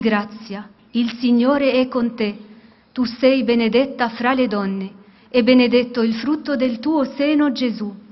Grazia, il Signore è con te. Tu sei benedetta fra le donne, e benedetto il frutto del tuo seno, Gesù.